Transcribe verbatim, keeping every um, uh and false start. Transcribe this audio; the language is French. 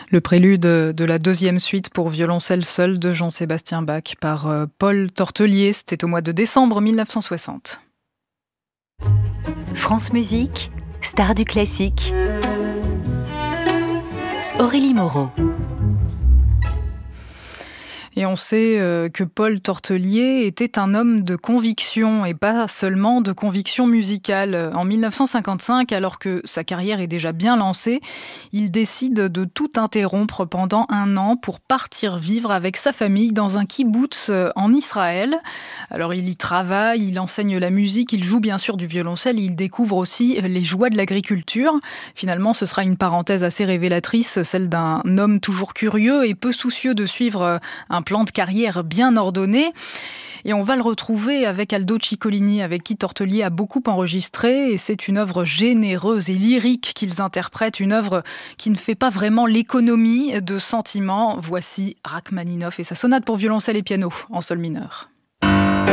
Le prélude de la deuxième suite pour violoncelle seul de Jean-Sébastien Bach par euh, Paul Tortelier. C'était au mois de décembre mille neuf cent soixante. France Musique, star du classique. Aurélie Moreau. Et on sait euh, que Paul Tortelier était un homme de conviction et pas seulement de conviction musicale. En mille neuf cent cinquante-cinq, alors que sa carrière est déjà bien lancée, il décide de tout interrompre pendant un an pour partir vivre avec sa famille dans un kibboutz en Israël. Alors il y travaille, il enseigne la musique, il joue bien sûr du violoncelle, il découvre aussi les joies de l'agriculture. Finalement, ce sera une parenthèse assez révélatrice, celle d'un homme toujours curieux et peu soucieux de suivre un plan de carrière bien ordonné. Et on va le retrouver avec Aldo Ciccolini, avec qui Tortelier a beaucoup enregistré. Et c'est une œuvre généreuse et lyrique qu'ils interprètent, une œuvre qui ne fait pas vraiment l'économie de sentiments. Voici Rachmaninoff et sa sonate pour violoncelle et piano en sol mineur.